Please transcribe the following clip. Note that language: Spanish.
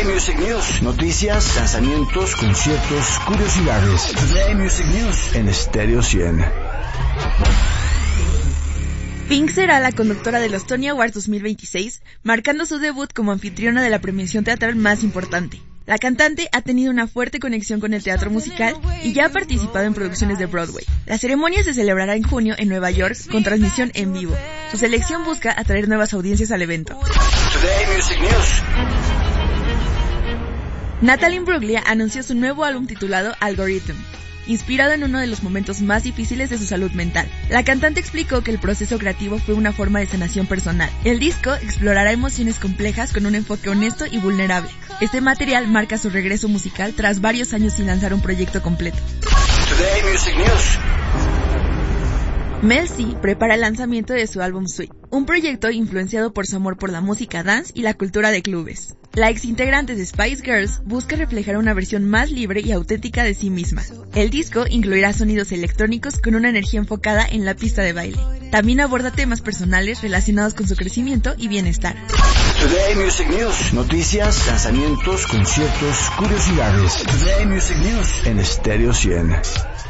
Today Music News. Noticias, lanzamientos, conciertos, curiosidades. Today Music News en Stereo 100. Pink será la conductora de los Tony Awards 2026, marcando su debut como anfitriona de la premiación teatral más importante. La cantante ha tenido una fuerte conexión con el teatro musical y ya ha participado en producciones de Broadway. La ceremonia se celebrará en junio en Nueva York con transmisión en vivo. Su selección busca atraer nuevas audiencias al evento. Today Music News. Natalie Imbruglia anunció su nuevo álbum titulado Algorithm, inspirado en uno de los momentos más difíciles de su salud mental. La cantante explicó que el proceso creativo fue una forma de sanación personal. El disco explorará emociones complejas con un enfoque honesto y vulnerable. Este material marca su regreso musical tras varios años sin lanzar un proyecto completo. Today Music News. Mel C prepara el lanzamiento de su álbum Sweet, un proyecto influenciado por su amor por la música dance y la cultura de clubes. La exintegrante de Spice Girls busca reflejar una versión más libre y auténtica de sí misma. El disco incluirá sonidos electrónicos con una energía enfocada en la pista de baile. También aborda temas personales relacionados con su crecimiento y bienestar. Today Music News. Noticias, lanzamientos, conciertos, curiosidades. Today Music News en Stereo 100.